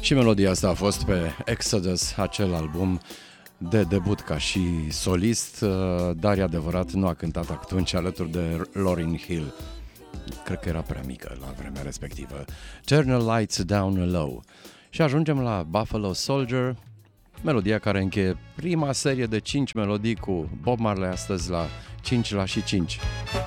Și melodia asta a fost pe Exodus, acel album de debut ca și solist, dar e adevărat, nu a cântat atunci alături de Lauryn Hill. Cred că era prea mică la vremea respectivă. Turn the Lights Down Low. Și ajungem la Buffalo Soldier, melodia care încheie prima serie de 5 melodii cu Bob Marley astăzi la 5 la și 5.